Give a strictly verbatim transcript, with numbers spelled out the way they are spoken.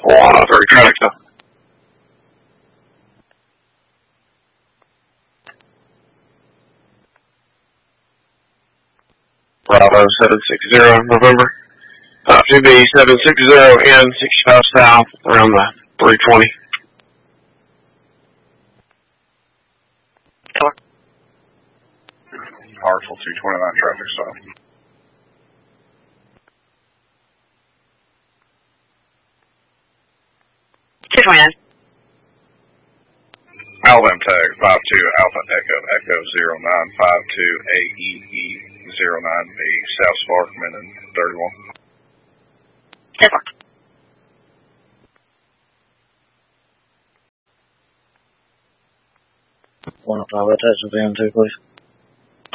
uh, thirty traffic stuff. Bravo seven six zero, November. Uh, to be seven six zero and sixty-five south around the three twenty. Hartsville two twenty-nine traffic stop. two twenty-nine. Alabama tag five two Alpha Echo Echo zero nine five two A E E zero nine B South Sparkman and thirty-one. ten four. one oh five, attach to V M two, please.